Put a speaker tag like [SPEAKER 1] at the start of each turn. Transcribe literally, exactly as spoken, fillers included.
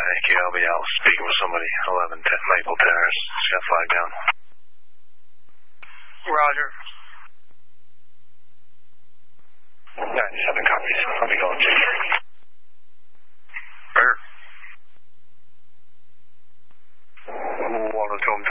[SPEAKER 1] thank you. I'll be out speaking with somebody. eleven ten Maple Terrace. Just got flag down.
[SPEAKER 2] Roger.
[SPEAKER 1] ninety-seven copies. I'll be going to
[SPEAKER 2] Where?
[SPEAKER 1] one oh two